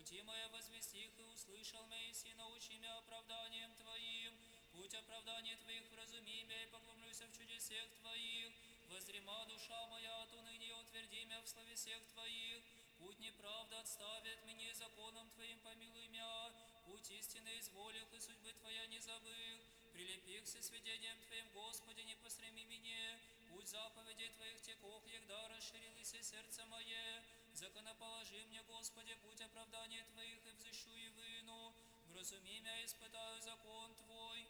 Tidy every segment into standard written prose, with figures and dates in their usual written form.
Пути мои возвести их, и услышал Моисей, научи меня оправданием Твоим. Путь оправдания Твоих вразуми меня, и поклонюсь в чудесах Твоих. Воздрема душа моя от уныния, утверди меня в славе всех Твоих. Путь неправды отстави от меня, законом Твоим помилуй меня. Путь истины изволих, и судьбы Твоя не забыл. Прилепи к сведениям Твоим, Господи, не посреми меня. Путь заповедей Твоих текох, егда расширилось сердце мое. Законоположи мне, Господи, путь оправдания Твоих, и взыщу и выну. Вразуми меня, испытаю закон Твой,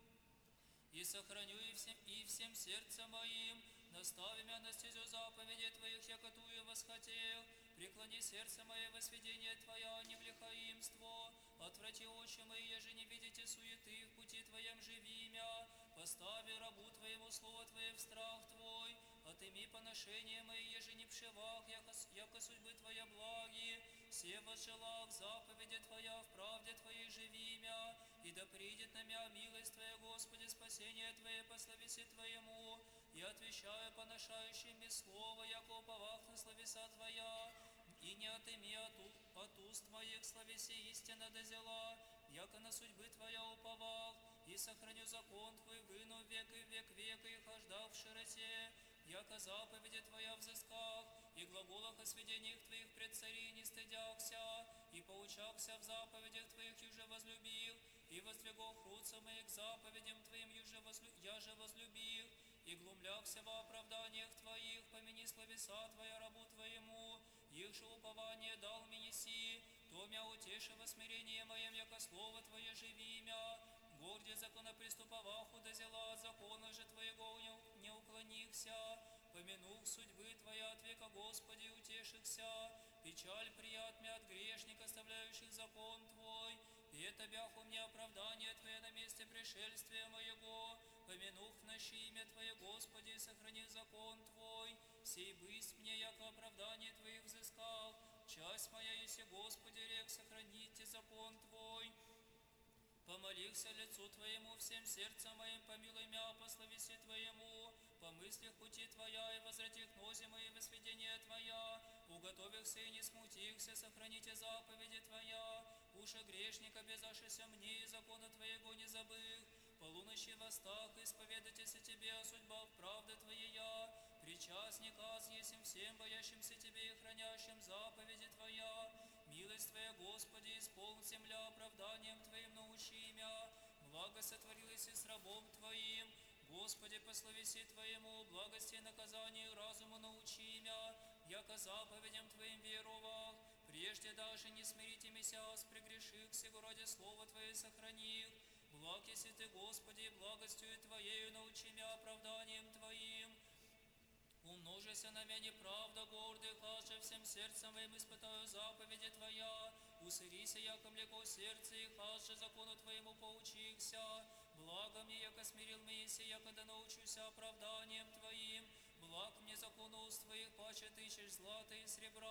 и сохраню и всем сердцем моим. Настави меня на стезю заповедей Твоих, яко тую восхотел. Преклони сердце мое во сведение Твоя, а не в лихаимство. Отврати очи мои, еже не видите суеты, в пути Твоем живи мя. Постави рабу Твоему слово Твое в страх Твой. Отыми поношения мои, еже не пшевах, яко судьбы Твоя благи. Се возжелах заповеди Твоя, в правде Твоей живи мя. И да придет на мя милость Твоя, Господи, спасение Твое по словеси Твоему. И отвечаю поношающими слово, яко уповах на словеса Твоя. И не отыми от уст моих словеси истина дозела, яко на судьбы Твоя уповал. И сохраню закон Твой, выну век и век века, и хождал в широте, яко заповеди Твоя взысках, и глаголах о сведениях Твоих пред цари не стыдякся, и поучакся в заповедях Твоих, юже возлюбил, и воздвигох руца моих к заповедям Твоим, я же возлюбил, и глумлякся во оправданиях Твоих, помяни словеса Твоя рабу Твоему, их же упование дал мне неси, то мя утеши во смирение моем, яко слово Твое живи мя. Горде законоприступоваху дозела, от закона же Твоего не уклонихся. Помянув судьбы Твоя от века, Господи, утешихся. Печаль приятмя от грешника, оставляющих закон Твой. И это бяху мне оправдание Твое на месте пришельствия моего. Помянув нощи имя Твое, Господи, сохранив закон Твой. Сей бысть мне, яко оправдание Твоих взыскал. Часть моя, если, Господи, рек, сохраните закон Твой. Помолился лицу Твоему всем сердцем моим, помилуй мя по словеси Твоему, по мыслях пути Твоя, и возвратих нози мои во сведения Твоя, уготовихся и не смутихся, сохраните заповеди Твоя, уши грешника безашися мне, и закона Твоего не забых, полуночи востах, исповедайтесь о Тебе, а судьба в правде Твоя, причастник аз есим всем боящимся Тебе и хранящим заповеди Твоя, милость Твоя, Господи, исполни земля оправданием Твоим научи мя, благо сотворилось и с рабом Твоим, Господи, по словеси Твоему, благости и наказанию разуму научи мя, яко заповедям Твоим веровах, прежде даже не смирите меня, с прегреших сего ради Слово Твое сохранив, благ если Ты, Господи, благостью Твоею научи мя оправданием Твоим. Умножися на меня неправда гордых, аже всем сердцем моим испытаю заповеди Твоя. Усырися, яко млеко сердце их, аже закону Твоему поучихся. Благо мне, яко смирил Моисей, яко да научуся оправданием Твоим. Благ мне закону уст Твоих, паче тысяч злата и сребра.